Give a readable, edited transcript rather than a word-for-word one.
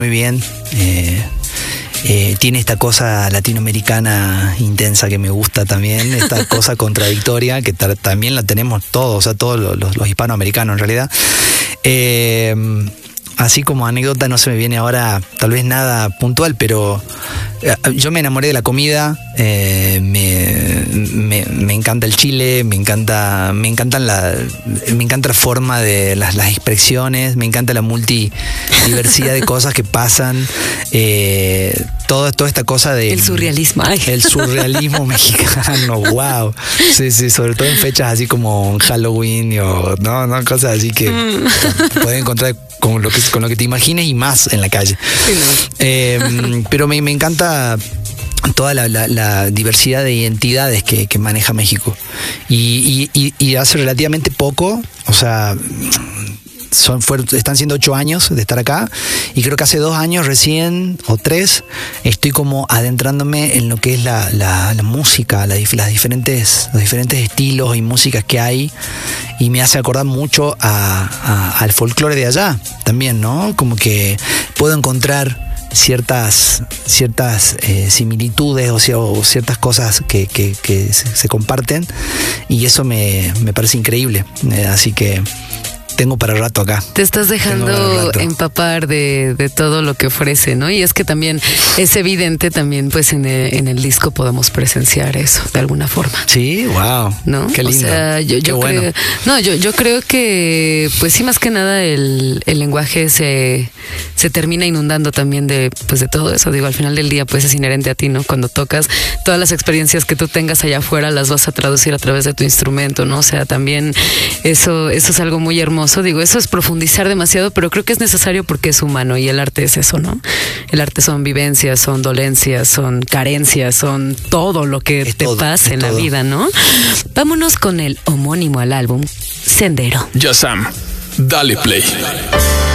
muy bien. Tiene esta cosa latinoamericana intensa que me gusta también, esta cosa contradictoria que también la tenemos todos, o sea, todos los hispanoamericanos en realidad. Así como anécdota no se me viene ahora tal vez nada puntual, pero yo me enamoré de la comida, me encanta el chile, me encanta la forma de las expresiones, me encanta la multidiversidad de cosas que pasan, toda esta cosa de el surrealismo. El surrealismo mexicano, wow. Sí, sobre todo en fechas así como Halloween o no cosas así que puedes encontrar con lo que te imagines y más en la calle. Sí, no. Pero me encanta toda la diversidad de identidades que maneja México. Y hace relativamente poco, o sea, están siendo 8 años de estar acá, y creo que hace 2 años recién, o 3, estoy como adentrándome en lo que es la música, los diferentes estilos y músicas que hay, y me hace acordar mucho al folclore de allá también, ¿no? Como que puedo encontrar ciertas similitudes o ciertas cosas que se comparten, y eso me parece increíble, así que tengo para rato acá. Te estás dejando empapar de todo lo que ofrece, ¿no? Y es que también es evidente, también pues en el disco podemos presenciar eso de alguna forma. Sí, wow. ¿No? Qué lindo. O sea, yo creo que pues sí, más que nada el lenguaje se termina inundando también de todo eso. Digo, al final del día pues es inherente a ti, ¿no? Cuando tocas, todas las experiencias que tú tengas allá afuera las vas a traducir a través de tu instrumento, ¿no? O sea, también eso es algo muy hermoso. Digo, eso es profundizar demasiado, pero creo que es necesario porque es humano, y el arte es eso, ¿no? El arte son vivencias, son dolencias, son carencias, son todo lo que te pasa en la vida, ¿no? Vámonos con el homónimo al álbum, Sendero. Ya Sam, dale play.